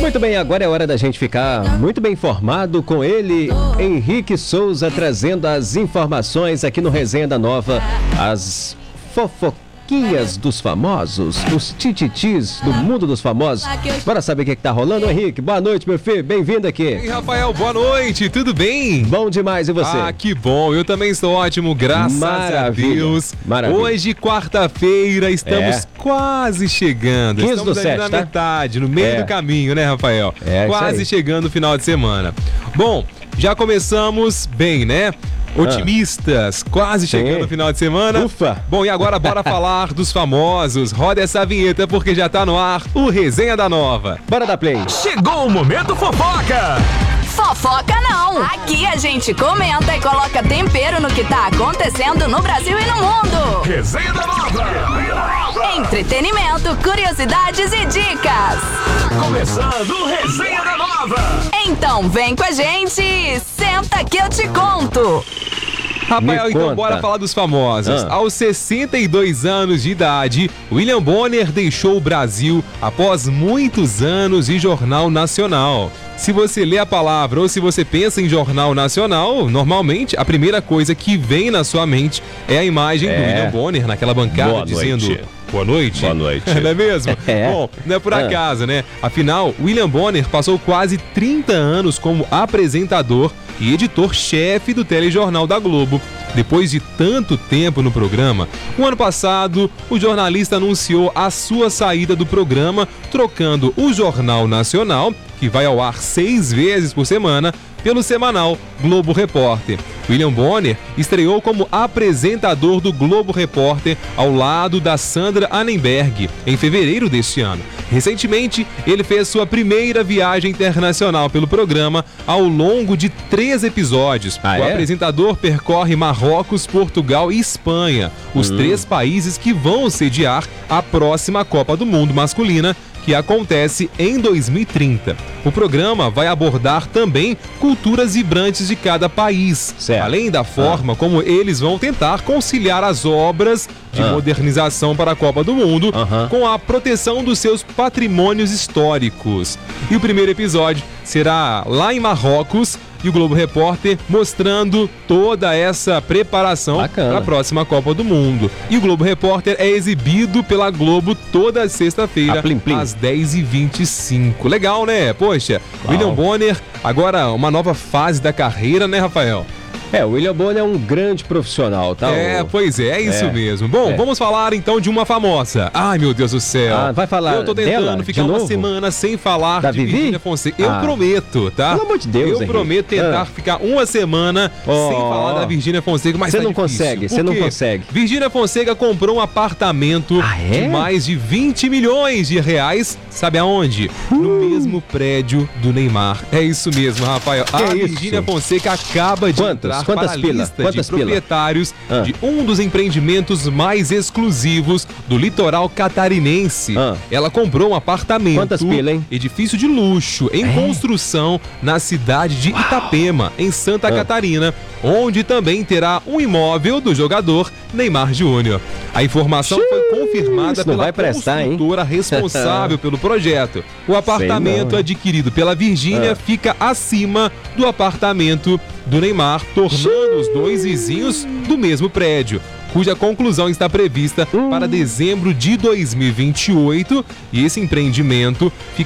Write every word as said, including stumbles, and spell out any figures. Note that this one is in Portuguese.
Muito bem, agora é hora da gente ficar muito bem informado com ele, Henrique Souza, trazendo as informações aqui no Resenha da Nova, as fofoquinhas dos famosos, os tititis do mundo dos famosos. Bora saber o que, que tá rolando, Henrique? Boa noite, meu filho, bem-vindo aqui. Ei, Rafael, boa noite, tudo bem? Bom demais, e você? Ah, que bom, eu também estou ótimo, graças Maravilha. a Deus. Maravilha. Hoje, quarta-feira, estamos É. quase chegando. quinze Estamos do ali sete, na tá? metade, no meio É. do caminho, né, Rafael? É, isso quase aí. chegando o final de semana. Bom, já começamos bem, né? Otimistas, quase chegando Sim. no final de semana. Ufa. Bom, e agora bora falar dos famosos. Roda essa vinheta porque já tá no ar o Resenha da Nova. Bora dar play. Chegou o momento fofoca! Fofoca não! Aqui a gente comenta e coloca tempero no que tá acontecendo no Brasil e no mundo. Resenha da Nova! Entretenimento, curiosidades e dicas. Começando o Resenha da Nova! Então vem com a gente e senta que eu te conto. Rafael, Me então conta. bora falar dos famosos. Ah. Aos sessenta e dois anos de idade, William Bonner deixou o Brasil após muitos anos de Jornal Nacional. Se você lê a palavra ou se você pensa em Jornal Nacional, normalmente a primeira coisa que vem na sua mente é a imagem do É. William Bonner naquela bancada Boa dizendo... noite. Boa noite. Boa noite. Não é mesmo? É. Bom, não é por Ah. acaso, né? Afinal, William Bonner passou quase trinta anos como apresentador e editor-chefe do telejornal da Globo. Depois de tanto tempo no programa, o ano passado, o jornalista anunciou a sua saída do programa, trocando o Jornal Nacional, que vai ao ar seis vezes por semana, pelo semanal Globo Repórter. William Bonner estreou como apresentador do Globo Repórter ao lado da Sandra Annenberg em fevereiro deste ano. Recentemente, ele fez sua primeira viagem internacional pelo programa ao longo de três episódios. Ah, o é? apresentador percorre Marrocos, Portugal e Espanha, os Hum. três países que vão sediar a próxima Copa do Mundo masculina, que acontece em dois mil e trinta. O programa vai abordar também culturas vibrantes de cada país, Certo. além da forma como eles vão tentar conciliar as obras de Ah. modernização para a Copa do Mundo Aham. com a proteção dos seus patrimônios históricos. E o primeiro episódio será lá em Marrocos, e o Globo Repórter mostrando toda essa preparação Bacana. para a próxima Copa do Mundo. E o Globo Repórter é exibido pela Globo toda sexta-feira, A Plim Plim. às dez e vinte e cinco. Legal, né? Poxa, Uau. William Bonner, agora uma nova fase da carreira, né, Rafael? É, o William Bonner é um grande profissional, tá? É, O- pois é, é isso É. mesmo. Bom, É. vamos falar então de uma famosa. Ai, meu Deus do céu. Ah, vai falar Eu tô tentando dela, de ficar uma novo? semana sem falar Da de Vivi? Virgínia Fonseca. Eu Ah. prometo, tá? Pelo amor de Deus, Eu Henrique. prometo tentar Ah. ficar uma semana Oh. sem falar da Virgínia Fonseca, mas Você tá não difícil. consegue, Por você não quê? consegue. Virgínia Fonseca comprou um apartamento Ah, é? de mais de vinte milhões de reais. Sabe aonde? No mesmo prédio do Neymar. É isso mesmo, Rafael. a isso? Virgínia Fonseca acaba de Quantas? entrar Quantas para a pila? lista Quantas de pila? proprietários Ah. de um dos empreendimentos mais exclusivos do litoral catarinense. Ah. Ela comprou um apartamento, Quantas pila, hein? edifício de luxo, em construção na cidade de Itapema, em Santa Ah. Catarina, onde também terá um imóvel do jogador Neymar Júnior. A informação foi confirmada isso não pela vai prestar, hein? construtora responsável pelo projeto. O apartamento não, hein? adquirido pela Virgínia Ah. fica acima do apartamento do Neymar, tornando os dois vizinhos do mesmo prédio, cuja conclusão está prevista Hum. para dezembro de dois mil e vinte e oito, e esse empreendimento fica